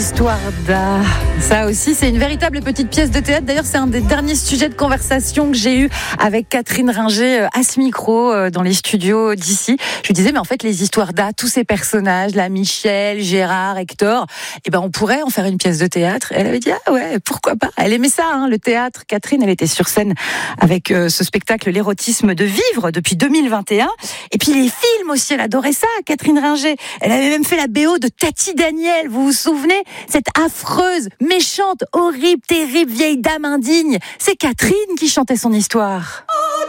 histoires d'A. Ça aussi, c'est une véritable petite pièce de théâtre. D'ailleurs, c'est un des derniers sujets de conversation que j'ai eu avec Catherine Ringer à ce micro dans les studios d'ici. Je lui disais, mais en fait, les histoires d'A, tous ces personnages, là, Michel, Gérard, Hector, on pourrait en faire une pièce de théâtre. Et elle avait dit, ah ouais, pourquoi pas. Elle aimait ça, le théâtre. Catherine, elle était sur scène avec ce spectacle, L'érotisme de vivre, depuis 2021. Et puis les films aussi, elle adorait ça, Catherine Ringer. Elle avait même fait la BO de Tati Daniel, vous vous souvenez? Cette affreuse, méchante, horrible, terrible vieille dame indigne. C'est Catherine qui chantait son histoire.